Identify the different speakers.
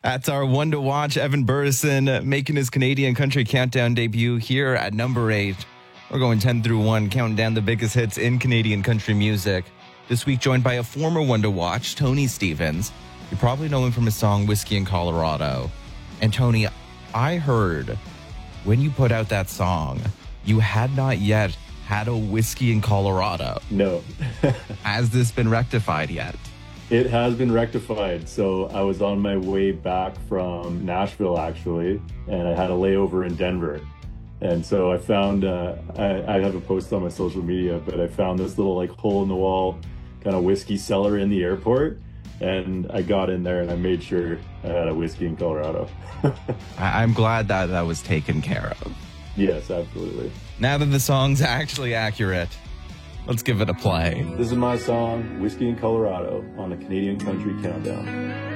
Speaker 1: That's our one to watch. Evan Burrison making his Canadian Country Countdown debut here at number 8. We're going 10 through 1, counting down the biggest hits in Canadian country music. This week joined by a former one to watch, Tony Stevens. You probably know him from his song Whiskey in Colorado. And Tony, I heard when you put out that song, you had not yet had a whiskey in Colorado.
Speaker 2: No.
Speaker 1: Has this been rectified yet?
Speaker 2: It has been rectified. So I was on my way back from Nashville, actually, and I had a layover in Denver. And so I found, I have a post on my social media, but I found this little like hole in the wall kind of whiskey cellar in the airport. And I got in there and I made sure I had a whiskey in Colorado.
Speaker 1: I'm glad that that was taken care of.
Speaker 2: Yes, absolutely.
Speaker 1: Now that the song's actually accurate, let's give it a play.
Speaker 2: This is my song, Whiskey in Colorado, on the Canadian Country Countdown.